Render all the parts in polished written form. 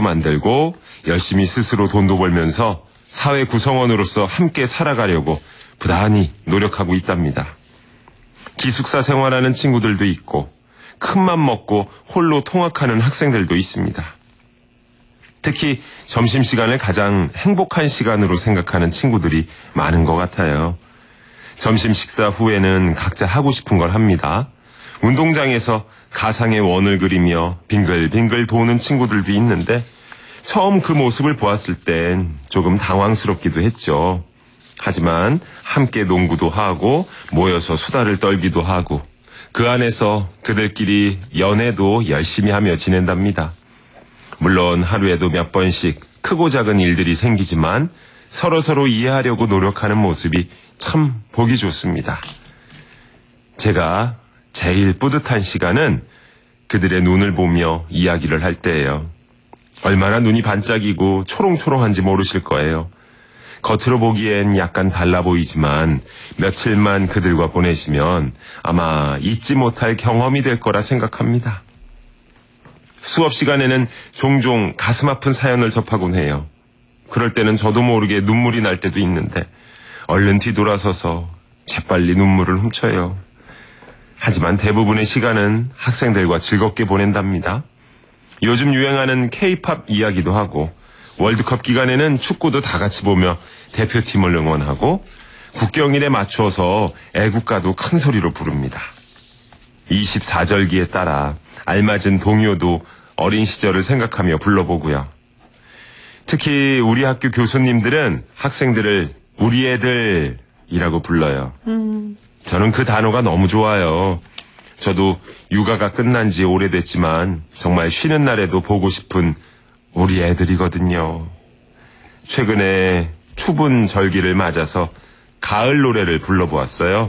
만들고 열심히 스스로 돈도 벌면서 사회 구성원으로서 함께 살아가려고 부단히 노력하고 있답니다. 기숙사 생활하는 친구들도 있고 큰맘 먹고 홀로 통학하는 학생들도 있습니다. 특히 점심시간을 가장 행복한 시간으로 생각하는 친구들이 많은 것 같아요. 점심 식사 후에는 각자 하고 싶은 걸 합니다. 운동장에서 가상의 원을 그리며 빙글빙글 도는 친구들도 있는데 처음 그 모습을 보았을 땐 조금 당황스럽기도 했죠. 하지만 함께 농구도 하고 모여서 수다를 떨기도 하고 그 안에서 그들끼리 연애도 열심히 하며 지낸답니다. 물론 하루에도 몇 번씩 크고 작은 일들이 생기지만 서로서로 이해하려고 노력하는 모습이 참 보기 좋습니다. 제가 제일 뿌듯한 시간은 그들의 눈을 보며 이야기를 할 때예요. 얼마나 눈이 반짝이고 초롱초롱한지 모르실 거예요. 겉으로 보기엔 약간 달라 보이지만 며칠만 그들과 보내시면 아마 잊지 못할 경험이 될 거라 생각합니다. 수업 시간에는 종종 가슴 아픈 사연을 접하곤 해요. 그럴 때는 저도 모르게 눈물이 날 때도 있는데 얼른 뒤돌아서서 재빨리 눈물을 훔쳐요. 하지만 대부분의 시간은 학생들과 즐겁게 보낸답니다. 요즘 유행하는 K-팝 이야기도 하고 월드컵 기간에는 축구도 다 같이 보며 대표팀을 응원하고 국경일에 맞춰서 애국가도 큰 소리로 부릅니다. 24절기에 따라 알맞은 동요도 어린 시절을 생각하며 불러보고요. 특히 우리 학교 교수님들은 학생들을 우리 애들이라고 불러요. 저는 그 단어가 너무 좋아요. 저도 육아가 끝난 지 오래됐지만 정말 쉬는 날에도 보고 싶은 우리 애들이거든요. 최근에 추분 절기를 맞아서 가을 노래를 불러보았어요.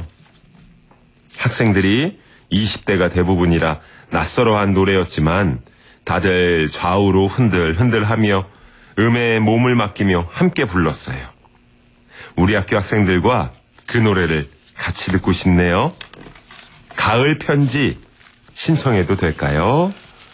학생들이 20대가 대부분이라 낯설어한 노래였지만 다들 좌우로 흔들흔들하며 음에 몸을 맡기며 함께 불렀어요. 우리 학교 학생들과 그 노래를 같이 듣고 싶네요. 가을 편지 신청해도 될까요?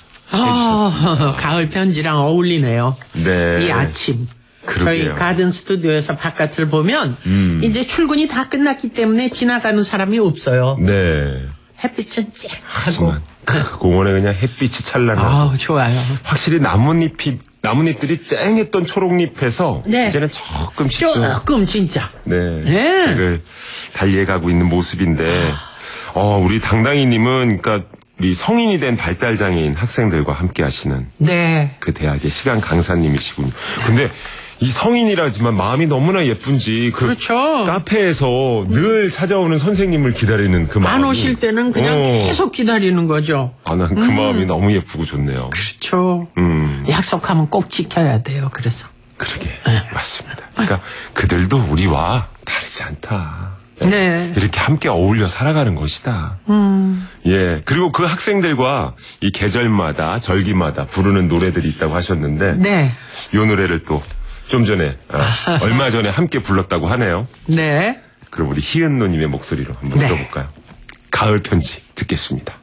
가을 편지랑 어울리네요. 네. 이 아침. 그러게요. 저희 가든 스튜디오에서 바깥을 보면 이제 출근이 다 끝났기 때문에 지나가는 사람이 없어요. 네. 햇빛은 쨍하고. 하지만 그 공원에 그냥 햇빛이 찬란하고. 아우, 좋아요. 확실히 나뭇잎들이 쨍했던 초록잎에서 네. 이제는 조금씩 조금 진짜. 네. 를 달리해가고 있는 모습인데 우리 당당이님은 그러니까 우리 성인이 된 발달장애인 학생들과 함께 하시는 네. 그 대학의 시간 강사님이시군요. 근데 이 성인이라지만 마음이 너무나 예쁜지 그렇죠. 카페에서 늘 찾아오는 선생님을 기다리는 그 마음이 안 오실 때는 그냥 계속 기다리는 거죠. 난 그 마음이 너무 예쁘고 좋네요. 그렇죠. 약속하면 꼭 지켜야 돼요. 그래서. 그러게 맞습니다. 그러니까 그들도 우리와 다르지 않다. 네. 이렇게 함께 어울려 살아가는 것이다. 예. 그리고 그 학생들과 이 계절마다 절기마다 부르는 노래들이 있다고 하셨는데 네. 이 노래를 또 좀 전에 얼마 전에 함께 불렀다고 하네요. 네. 그럼 우리 희은노님의 목소리로 한번 들어볼까요? 가을 편지 듣겠습니다.